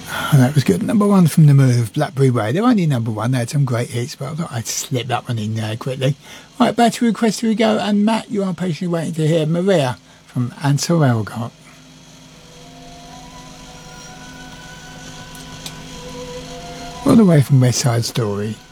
And that was good. Number one from The Move, Blackberry Way. They're only number one. They had some great hits, but I thought I'd slip that one in there quickly. Right, back to request we go. And Matt, you are patiently waiting to hear Maria from Ansel Elgort. All the way from West Side Story.